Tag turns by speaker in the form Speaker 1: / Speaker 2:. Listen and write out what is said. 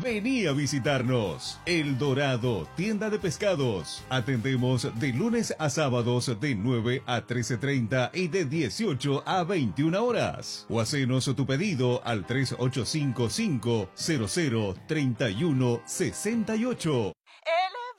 Speaker 1: Vení a visitarnos. El Dorado, tienda de pescados. Atendemos de lunes a sábados de 9 a 13:30 y de 18 a 21 horas. O hacenos tu pedido al 3855 00 31 68.